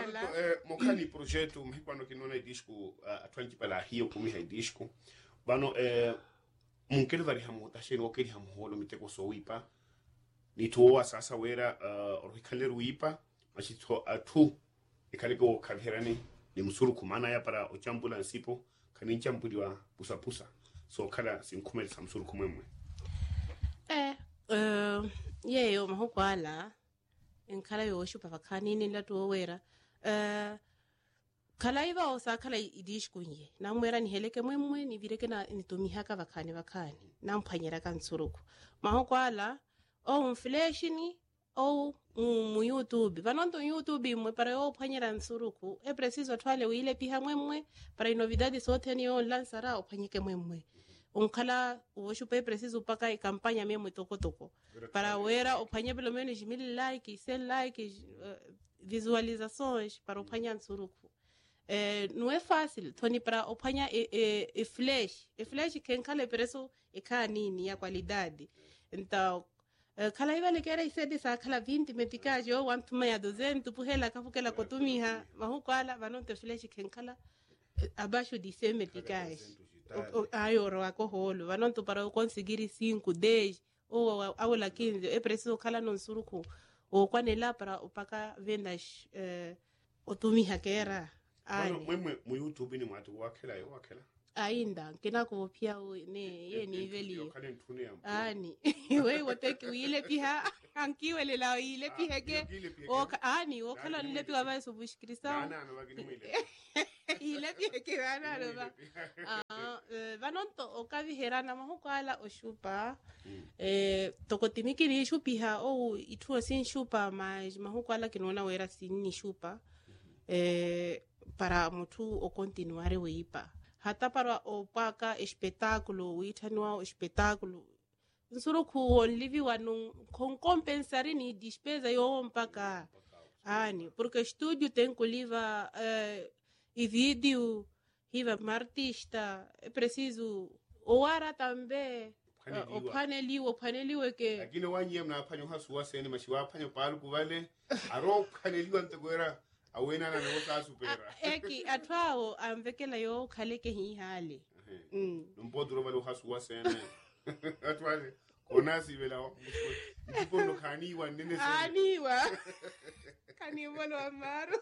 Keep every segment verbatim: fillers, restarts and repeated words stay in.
Wala. Eh, mokani projeto mhikwano kinona idisco atwanki pala hiyo kumi ha idisco. Bano eh munkele vari hamu tasheni okeri hamu holo miteko so wipa. Ni tuwa sasa wera uh, orikale ruipa machito atu ikaleko kavirani ni msuru kumana ya para ochambula nsipo kanincha mpudiwa pusa pusa so kala sinkumeli sa msuru kumemwe. Eh, uh, yeyo mahukwala nkala yo shupa vakani ni latu wera. Uh, kala iva osa kala idish kunye na mwera ni heleke mwemwe ni vireke na nitumihaka vakani vakani na mpanyera kansuruku mahukwala o mfleshini o mu YouTube vanonto YouTube mwe para yo phanyera nsuruku e preciso twale wile piha mwemwe para inovidade sote ni on lansara o phanyeke mwemwe unkala uoshupe preciso paka e kampanya memwe toko toko para wera o phanye pelo menos mil like cem like uh, visualizações para o phanya nsuruku eh não é fácil toni para o phanya e, e, e flash e flash kenkale preço e kanini ya qualidade então Uh, kala iba lekera isedi sa kala vinte metikaje o wantu maya duzentu puhela kafukela kotumiha mahukwala vanonte fleshi kenkala uh, abaixo de cem metikaje ayo ro akoholo vanonto para conseguir cinco dez ou aula quinze é preciso kala non suruku o kwanela para opaka vendas uh, otumiha kera ano mwemwe mu YouTube ni mwatu wakela yo wakela ainda kena ko pia ne ye ni veli ani we wote ki ile pia ankiwe le la ile pia ke o ani o kala ile pia ba so bushkrista ile pia ke ana no ba ah vanonto o kavi herana mahukala o shupa eh tokotimiki ni shupiha o itu sin shupa mas mahukala kinona wera sin ni shupa eh para mutu o continuare weipa hata para o paka espetáculo o itanua o espetáculo nsuru ku livi wanu com compensar ni despesa yo mpaka ani porque estúdio tem que liva uh, e vídeo riva artista é preciso o ara também o paneli o paneli o que lakini wanyem na panyo haswa sene mashiwa panyo palu kuvale aro paneli wantegwera awena na nosa supera eki atwao amvekela yo khaleke hi hali mm nombodro balo haswa sene atwale konasi vela mpondo kaniwa nene sene aniwa kaniwa lo amaro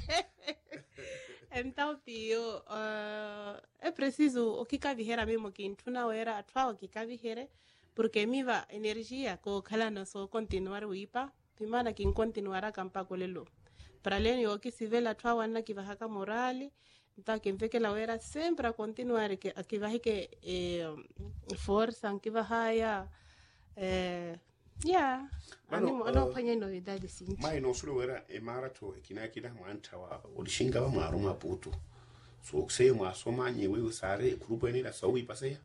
então tio uh, é preciso o que cavihera mesmo que intuna era atwao que cavihere porque miva energia ko khala no so continuar uipa pimana que continuará campa kolelo para além o que se vê lá tua wana que vai haka morale então quem vê que ela era sempre a continuar que aqui vai que eh, força que vai haya eh yeah animo ano panya novidade sim mai no suro era e marato kina kida mantawa odishinga ba maru maputo so sei ma so manye we usare grupo ni la sawi pasea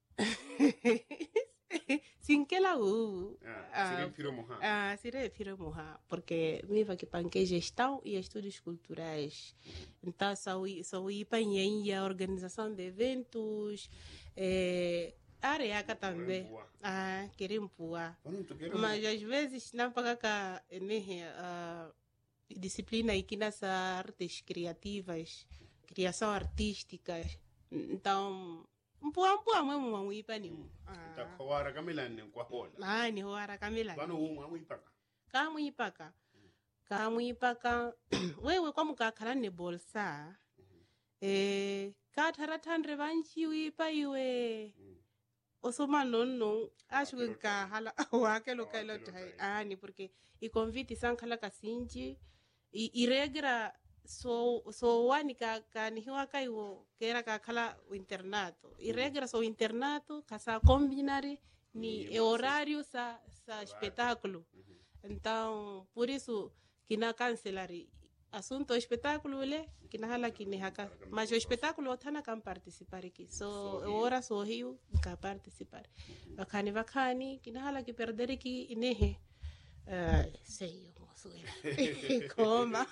sin que la u ah sire piro moha ah sire piro moha porque me va que panque gestão e estudos culturais então só só ir panha a organização de eventos eh área cá também ah querem pua mas às vezes não paga cá né a disciplina e que nas artes criativas criação artística então mpua mpua mwe mwa ipa ni ta khawara kamela ne kwa hola ah ni hoara kamela bano umwa mwipaka ka mwipaka ka mwipaka wewe kwa mukakhala ne bolsa eh ka tharathandre banchi wipa iwe osoma nonno ashu ka hala wake lo kailo tai ani porque i convite sankhala kasinji i iregra so so wani ka kan hiwa kaiwo kera ka kala o internato i regra so internato casa combinare ni e horário sa sa espetáculo então por isso que na cancelari assunto espetáculo le que na hala que ne haka mas o espetáculo tana kan participar aqui so hora so rio ka participar bakani bakani que na hala que perder aqui inehe eh sei eu moço coma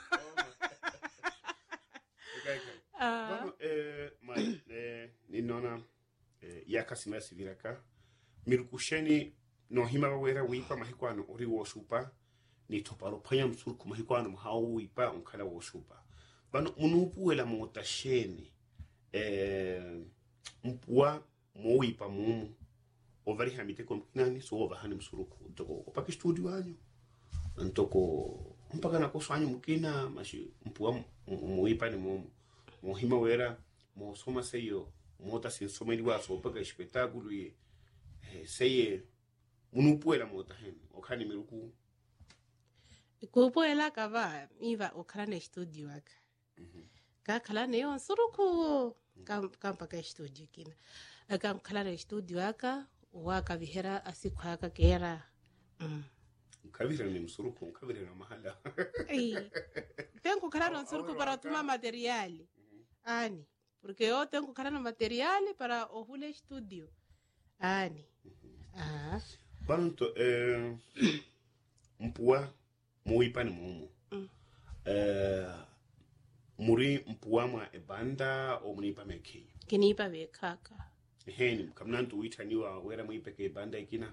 Ah. Bueno, eh, mai, eh, ni nona, eh, yaka simasi viraka. Mirukusheni, no hima wera wipa mahikuano ori wo supa. ni toparo panya msuruku mahikwana mhau ipa unkala woshupa bano munupuela motasheni eh mpua moipa mumu ovari hamite komkinani so ovahani msuruku ntoko opaki studio anyo ntoko mpaka na koso anyo mkina mashi mpua moipa ni mumu mohima wera mo soma seyo mota sin soma ni waso opaka espetáculo ye eh, seye munupuela motaheni okani miruku kupuela kava iva okhala ne studio aka ka khala ne on suruku kam kampa ka studio kina aka khala ne studio aka waka vihera asikwa aka kera mm kavira ni msuruku kavira na mahala eh tengo khala no suruku para tuma materiali ani porque yo tengo khala no materiali para ohule studio ani ah banto eh mpua muipa ni mumu mm. eh muri mpua mwa ebanda o munipa meki kinipa bekaka heni kamnantu uitaniwa wera muipa ke banda ikina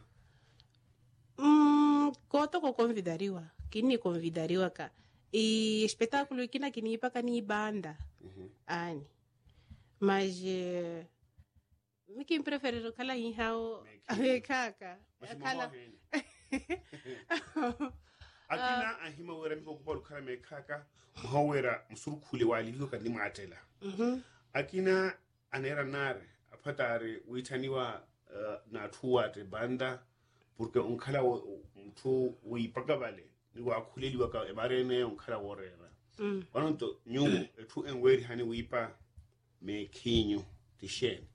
mm koto ko convidariwa kini convidariwa ka e espetáculo ikina kinipa kani banda uhum. Ani mas eh, miki prefere kala inhao bekaka kala akina ahima wera miko kubaru kala mekaka muhawera musurukule walilo kandi matela mhm akina anera nare apatare uitaniwa uh, na tuwa te banda porque unkala mtu uipakabale ni wakuleli waka ebarene unkala worera mm. Wanonto nyu etu enweri hani uipa mekinyo tisheni